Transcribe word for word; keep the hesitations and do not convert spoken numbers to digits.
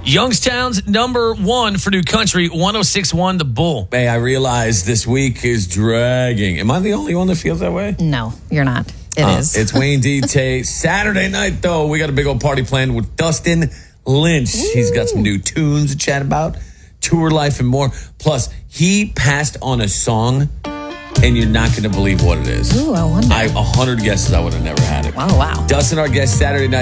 Youngstown's number one for New Country, one oh six point one The Bull. Hey, I realize this week is dragging. Am I the only one that feels that way? No, you're not. It uh, is. It's Wayne D. Tate. Saturday night, though, we got a big old party planned with Dustin Lynch. Ooh. He's got some new tunes to chat about, tour life, and more. Plus, he passed on a song, and you're not going to believe what it is. Ooh, I wonder. I, a hundred guesses, I would have never had it. Wow, wow. Dustin, our guest, Saturday night.